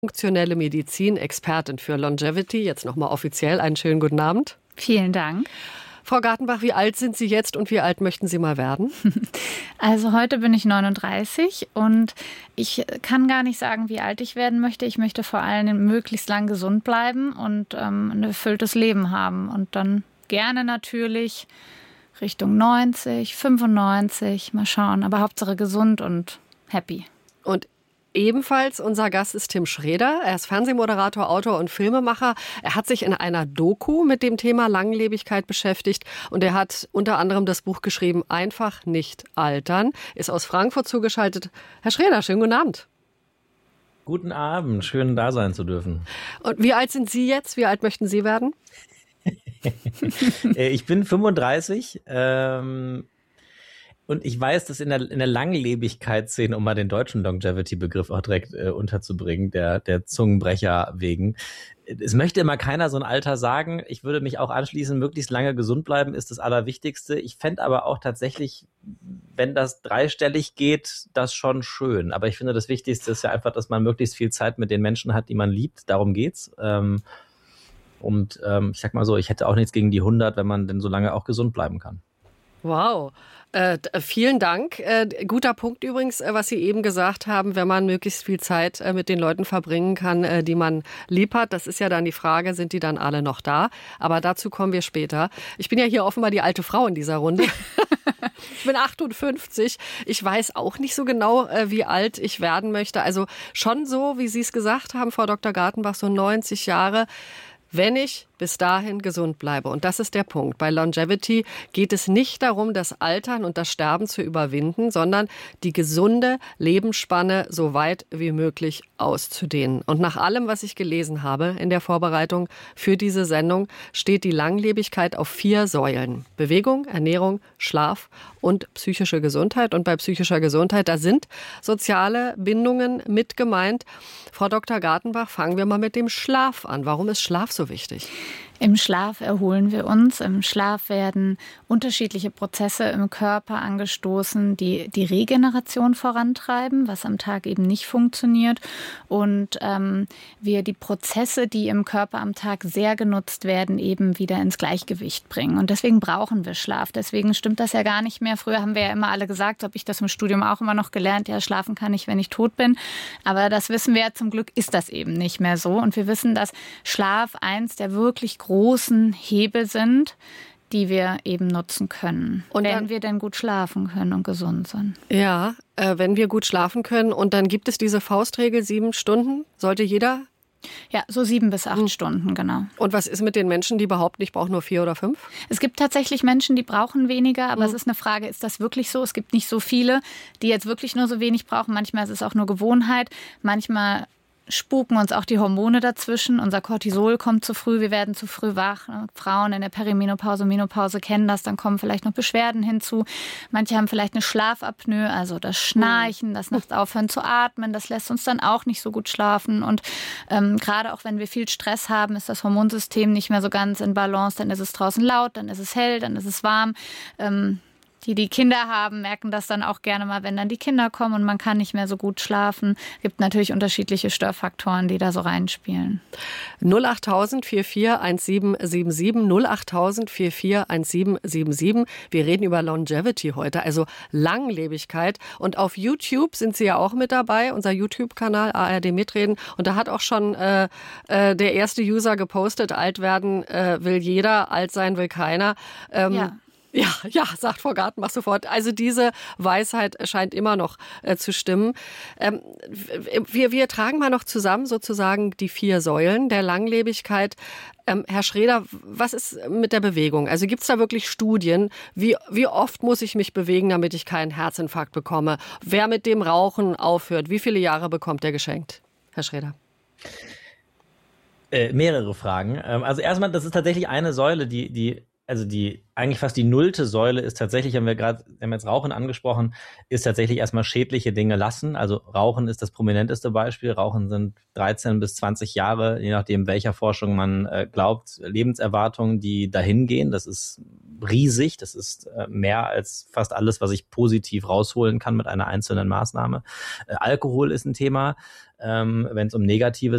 Funktionelle Medizin, Expertin für Longevity. Jetzt nochmal offiziell einen schönen guten Abend. Vielen Dank. Frau Gartenbach, wie alt sind Sie jetzt und wie alt möchten Sie mal werden? Also heute bin ich 39 und ich kann gar nicht sagen, wie alt ich werden möchte. Ich möchte vor allem möglichst lang gesund bleiben und ein erfülltes Leben haben. Und dann gerne natürlich Richtung 90, 95, mal schauen. Aber Hauptsache gesund und happy. Und ebenfalls unser Gast ist Tim Schroeder. Er ist Fernsehmoderator, Autor und Filmemacher. Er hat sich in einer Doku mit dem Thema Langlebigkeit beschäftigt und er hat unter anderem das Buch geschrieben, Einfach nicht altern. Ist aus Frankfurt zugeschaltet. Herr Schroeder, schönen guten Abend. Guten Abend, schön da sein zu dürfen. Und wie alt sind Sie jetzt? Wie alt möchten Sie werden? Ich bin 35. Und ich weiß, dass in der Langlebigkeitsszene, um mal den deutschen Longevity-Begriff auch direkt unterzubringen, der Zungenbrecher wegen, es möchte immer keiner so ein Alter sagen. Ich würde mich auch anschließen, möglichst lange gesund bleiben ist das Allerwichtigste. Ich fände aber auch tatsächlich, wenn das dreistellig geht, das schon schön. Aber ich finde, das Wichtigste ist ja einfach, dass man möglichst viel Zeit mit den Menschen hat, die man liebt. Darum geht's. Ich sag mal so, ich hätte auch nichts gegen die 100, wenn man denn so lange auch gesund bleiben kann. Wow. Vielen Dank. Guter Punkt übrigens, was Sie eben gesagt haben, wenn man möglichst viel Zeit mit den Leuten verbringen kann, die man lieb hat. Das ist ja dann die Frage, sind die dann alle noch da? Aber dazu kommen wir später. Ich bin ja hier offenbar die alte Frau in dieser Runde. Ich bin 58. Ich weiß auch nicht so genau, wie alt ich werden möchte. Also schon so, wie Sie es gesagt haben, Frau Dr. Gartenbach, so 90 Jahre. Wenn ich bis dahin gesund bleibe. Und das ist der Punkt. Bei Longevity geht es nicht darum, das Altern und das Sterben zu überwinden, sondern die gesunde Lebensspanne so weit wie möglich auszudehnen. Und nach allem, was ich gelesen habe in der Vorbereitung für diese Sendung, steht die Langlebigkeit auf 4 Säulen. Bewegung, Ernährung, Schlaf und psychische Gesundheit. Und bei psychischer Gesundheit, da sind soziale Bindungen mit gemeint. Frau Dr. Gartenbach, fangen wir mal mit dem Schlaf an. Warum ist Schlaf so wichtig? Im Schlaf erholen wir uns. Im Schlaf werden unterschiedliche Prozesse im Körper angestoßen, die die Regeneration vorantreiben, was am Tag eben nicht funktioniert. Und wir die Prozesse, die im Körper am Tag sehr genutzt werden, eben wieder ins Gleichgewicht bringen. Und deswegen brauchen wir Schlaf. Deswegen stimmt das ja gar nicht mehr. Früher haben wir ja immer alle gesagt, so habe ich das im Studium auch immer noch gelernt, ja, schlafen kann ich, wenn ich tot bin. Aber das wissen wir ja zum Glück, ist das eben nicht mehr so. Und wir wissen, dass Schlaf eins der wirklich großen Hebel sind, die wir eben nutzen können, und wenn wir denn gut schlafen können und gesund sind. Ja, wenn wir gut schlafen können. Und dann gibt es diese Faustregel, 7 Stunden, sollte jeder? Ja, so 7 bis 8 Stunden, genau. Und was ist mit den Menschen, die behaupten, ich brauche nur 4 oder 5? Es gibt tatsächlich Menschen, die brauchen weniger, aber es ist eine Frage, ist das wirklich so? Es gibt nicht so viele, die jetzt wirklich nur so wenig brauchen. Manchmal ist es auch nur Gewohnheit, manchmal spuken uns auch die Hormone dazwischen. Unser Cortisol kommt zu früh, wir werden zu früh wach. Frauen in der Perimenopause, Menopause kennen das, dann kommen vielleicht noch Beschwerden hinzu. Manche haben vielleicht eine Schlafapnoe, also das Schnarchen, das nachts aufhören zu atmen, das lässt uns dann auch nicht so gut schlafen. Und gerade auch wenn wir viel Stress haben, ist das Hormonsystem nicht mehr so ganz in Balance. Dann ist es draußen laut, dann ist es hell, dann ist es warm. Die Kinder haben, merken das dann auch gerne mal, wenn dann die Kinder kommen und man kann nicht mehr so gut schlafen. Es gibt natürlich unterschiedliche Störfaktoren, die da so reinspielen. 08000 441777, 08000 441777. Wir reden über Longevity heute, also Langlebigkeit. Und auf YouTube sind Sie ja auch mit dabei, unser YouTube-Kanal ARD Mitreden. Und da hat auch schon der erste User gepostet, alt werden will jeder, alt sein will keiner. Ja. Ja, sagt Frau Gartenbach sofort. Also diese Weisheit scheint immer noch zu stimmen. Wir tragen mal noch zusammen sozusagen die 4 Säulen der Langlebigkeit. Herr Schroeder, was ist mit der Bewegung? Also gibt es da wirklich Studien? Wie oft muss ich mich bewegen, damit ich keinen Herzinfarkt bekomme? Wer mit dem Rauchen aufhört, wie viele Jahre bekommt er geschenkt? Herr Schroeder. Mehrere Fragen. Also erstmal, das ist tatsächlich eine Säule, die eigentlich fast die 0. Säule ist tatsächlich, haben wir jetzt Rauchen angesprochen, ist tatsächlich erstmal schädliche Dinge lassen. Also Rauchen ist das prominenteste Beispiel. Rauchen sind 13 bis 20 Jahre, je nachdem welcher Forschung man glaubt, Lebenserwartungen, die dahin gehen. Das ist riesig. Das ist mehr als fast alles, was ich positiv rausholen kann mit einer einzelnen Maßnahme. Alkohol ist ein Thema, wenn es um negative